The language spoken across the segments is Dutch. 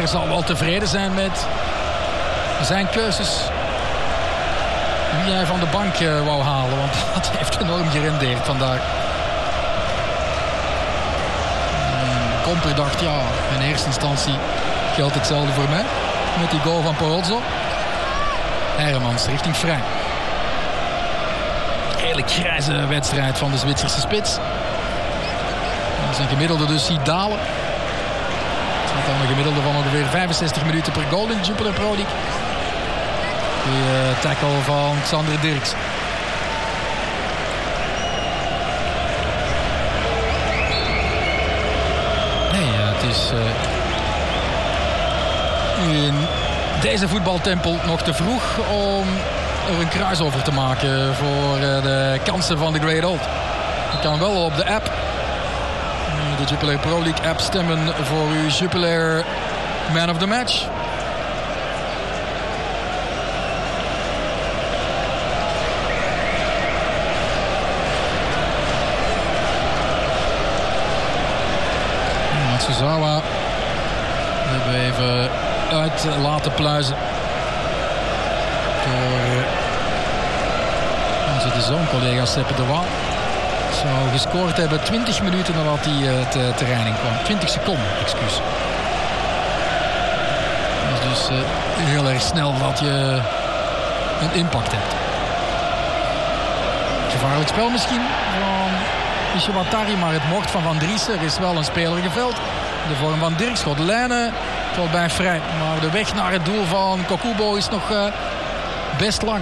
Jupiler zal wel tevreden zijn met zijn keuzes. Wie hij van de bank wou halen. Want dat heeft enorm gerendeerd vandaag. Komper dacht, ja, in eerste instantie geldt hetzelfde voor mij. Met die goal van Porozzo. Hermans richting Vrij. Redelijk grijze wedstrijd van de Zwitserse spits. Zijn gemiddelde dus ziet dalen. Het staat aan een gemiddelde van ongeveer 65 minuten per goal in de Jupiler Pro League. Die tackle van Xander Dirks. Nee, het is in deze voetbaltempel nog te vroeg om er een kruis over te maken voor de kansen van de Great Old. Je kan wel op de app, de Jupiler Pro League app, stemmen voor uw Jupiler Man of the Match. Matsuzawa hebben we even uit laten pluizen voor onze de zoon-collega Seppe de Waal. Zou gescoord hebben 20 minuten nadat hij het terrein in kwam. 20 seconden, excuus. Dat is dus heel erg snel dat je een impact hebt. Gevaarlijk spel misschien van Ishawatari, maar het mocht van Van Driessen. Er is wel een speler geveld. De vorm van Dirks, schot de lijnen, tot bij Vrij. Maar de weg naar het doel van Kokubo is nog best lang.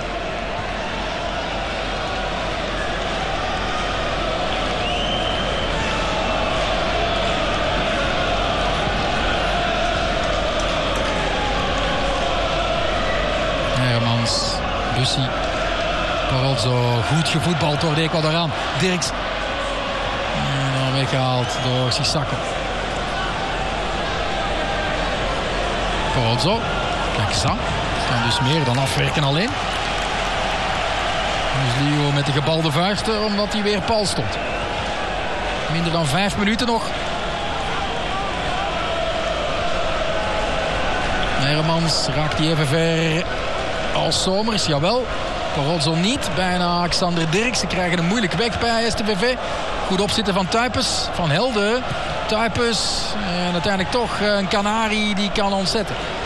Hermans, Bussi, Porozzo, goed gevoetbald door de Ecuadoraan. Dirks. En dan weggehaald door Sissako. Porozzo, kijk eens aan. Kan dus meer dan afwerken alleen. Dus Leo met de gebalde vuisten omdat hij weer pal stond. Minder dan 5 minuten nog. Hermans raakt hij even ver als Somers, jawel. Porozzo niet, bijna Xander Dirks. Ze krijgen een moeilijke weg bij STVV. Goed opzitten van Tuypes, van Helden. Tuypes en uiteindelijk toch een Canari die kan ontzetten.